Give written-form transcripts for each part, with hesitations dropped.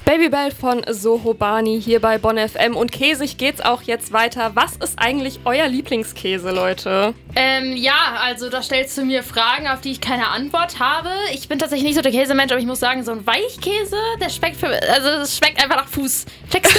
Babybel von Sohobani hier bei Bonn FM und käsig geht's auch jetzt weiter. Was ist eigentlich euer Lieblingskäse, Leute? Also da stellst du mir Fragen, auf die ich keine Antwort habe. Ich bin tatsächlich nicht so der Käsemensch, aber ich muss sagen, so ein Weichkäse, der schmeckt es schmeckt einfach nach Fuß. Checkst du?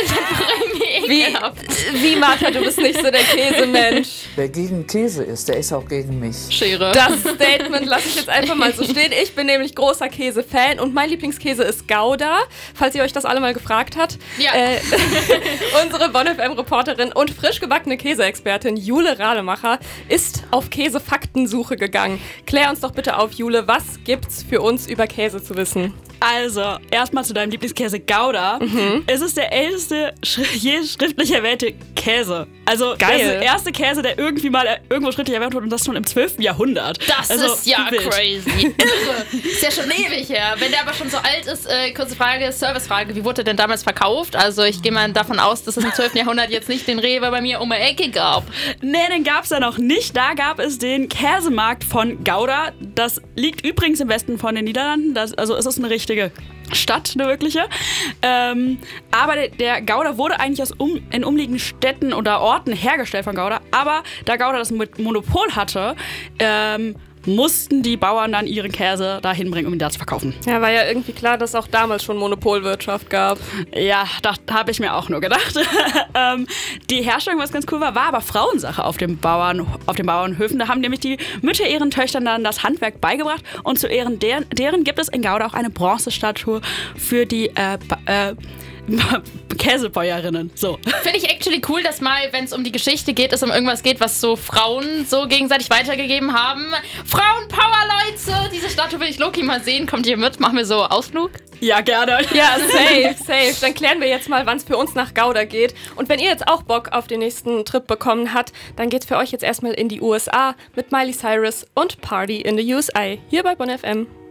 Wie, Martha, du bist nicht so der Käsemensch. Wer gegen Käse ist, der ist auch gegen mich. Schere. Das Statement lasse ich jetzt einfach mal so stehen. Ich bin nämlich großer Käsefan und mein Lieblingskäse ist Gouda, falls ihr euch das alle mal gefragt habt. Ja. Unsere Bonn FM-Reporterin und frisch gebackene Käseexpertin Jule Rademacher ist auf Käsefaktensuche gegangen. Klär uns doch bitte auf, Jule, was gibt's für uns über Käse zu wissen? Also, erstmal zu deinem Lieblingskäse Gouda. Es ist der älteste je schriftlich erwähnte Käse. Also, geil. Das ist der erste Käse, der irgendwie mal irgendwo schriftlich erwähnt wurde und das schon im 12. Jahrhundert. Das ist ja wild. Crazy. Irre. Ist ja schon ewig her. Wenn der aber schon so alt ist, kurze Frage, Servicefrage, wie wurde der denn damals verkauft? Also, ich gehe mal davon aus, dass es im 12. Jahrhundert jetzt nicht den Rewe bei mir um die Ecke gab. Nee, den gab es da noch nicht. Da gab es den Käsemarkt von Gouda. Das liegt übrigens im Westen von den Niederlanden. Also, es ist eine richtige Stadt, eine wirkliche. Aber der Gouda wurde eigentlich in umliegenden Städten oder Orten hergestellt von Gouda. Aber da Gouda das Monopol hatte, mussten die Bauern dann ihren Käse da hinbringen, um ihn da zu verkaufen. Ja, war ja irgendwie klar, dass es auch damals schon Monopolwirtschaft gab. Ja, das habe ich mir auch nur gedacht. Die Herstellung, was ganz cool war aber Frauensache auf den Bauernhöfen. Da haben nämlich die Mütter ihren Töchtern dann das Handwerk beigebracht und zu Ehren deren gibt es in Gouda auch eine Bronzestatue für die Käsebäuerinnen. So. Finde ich actually cool, dass mal, wenn es um die Geschichte geht, es um irgendwas geht, was so Frauen so gegenseitig weitergegeben haben. Frauenpower, Leute! Diese Statue will ich Loki mal sehen. Kommt ihr mit? Machen wir so Ausflug? Ja, gerne. Ja, safe. Dann klären wir jetzt mal, wann es für uns nach Gouda geht. Und wenn ihr jetzt auch Bock auf den nächsten Trip bekommen habt, dann geht's für euch jetzt erstmal in die USA mit Miley Cyrus und Party in the USA. Hier bei Bonn FM.